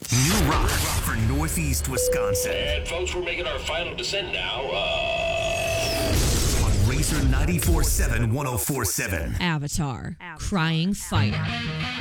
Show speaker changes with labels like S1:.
S1: New rock for Northeast Wisconsin.
S2: And folks, we're making our final descent now.
S1: On Racer 94.7 104.7.
S3: Avatar, Crying Fire.